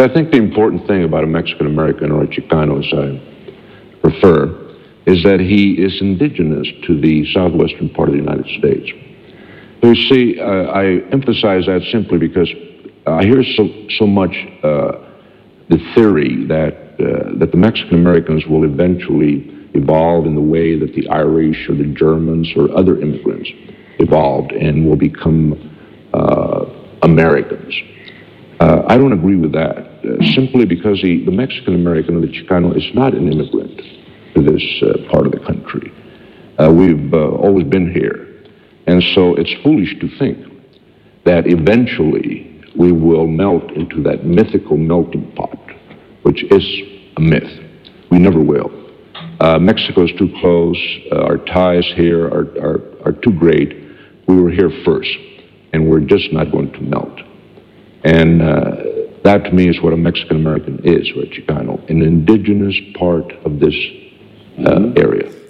I think the important thing about a Mexican-American or a Chicano, as I prefer, is that he is indigenous to the southwestern part of the United States. You see, I emphasize that simply because I hear so much the theory that the Mexican Americans will eventually evolve in the way that the Irish or the Germans or other immigrants evolved and will become Americans. I don't agree with that, simply because the Mexican American or the Chicano is not an immigrant to this part of the country. We've always been here. And so it's foolish to think that eventually we will melt into that mythical melting pot, which is a myth. We never will. Mexico is too close. Our ties here are too great. We were here first, and we're just not going to melt. And that, to me, is what a Mexican-American is, or a Chicano, an indigenous part of this area.